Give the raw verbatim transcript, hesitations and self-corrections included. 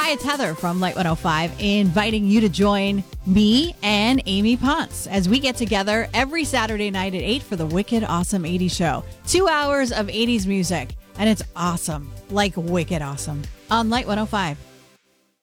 Hi, it's Heather from Light one oh five, inviting you to join me and Amy Ponce as we get together every Saturday night at eight for the Wicked Awesome eighties show. Two hours of eighties music, and it's awesome, like wicked awesome, on Light one oh five.